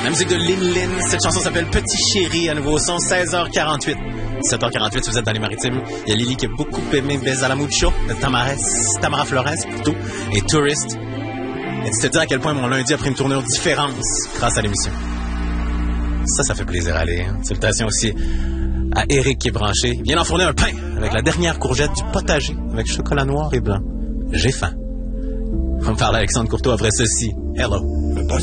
La musique de Lin Lin, cette chanson s'appelle Petit Chéri, à nouveau au son, 16h48. 17h48 si vous êtes dans les maritimes. Il y a Lily qui a beaucoup aimé Besa la Mucho, de Tamara Flores plutôt, et Tourist. Et tu te dis à quel point mon lundi a pris une tournure différente grâce à l'émission. Ça fait plaisir à aller. Hein? Salutations aussi à Eric qui est branché. Il vient d'enfourner un pain avec la dernière courgette du potager avec chocolat noir et blanc. J'ai faim. On va me parler à Alexandre Courteau après ceci. Hello.